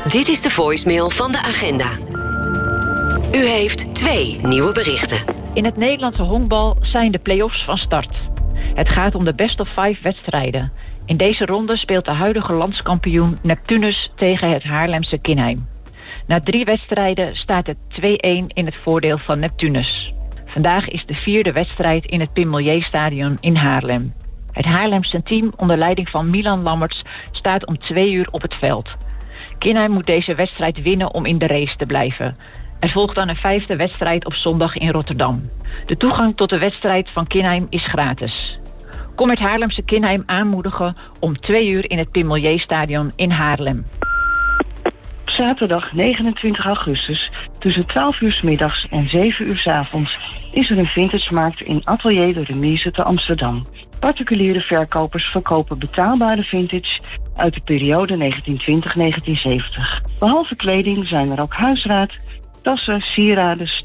Dit is de voicemail van de Agenda. U heeft 2 nieuwe berichten. In het Nederlandse honkbal zijn de play-offs van start. Het gaat om de best of 5 wedstrijden. In deze ronde speelt de huidige landskampioen Neptunus tegen het Haarlemse Kinheim. Na 3 wedstrijden staat het 2-1 in het voordeel van Neptunus. Vandaag is de 4e wedstrijd in het Pim Milieu-stadion in Haarlem. Het Haarlemse team onder leiding van Milan Lammerts staat om 2 uur op het veld. Kinheim moet deze wedstrijd winnen om in de race te blijven. Er volgt dan een 5e wedstrijd op zondag in Rotterdam. De toegang tot de wedstrijd van Kinheim is gratis. Kom het Haarlemse Kinheim aanmoedigen om 2 uur in het Pim Milieu-stadion in Haarlem. Zaterdag 29 augustus tussen 12 uur 's middags en 7 uur 's avonds is er een vintagemarkt in Atelier de Remise te Amsterdam. Particuliere verkopers verkopen betaalbare vintage uit de periode 1920-1970. Behalve kleding zijn er ook huisraad, tassen, sieraden,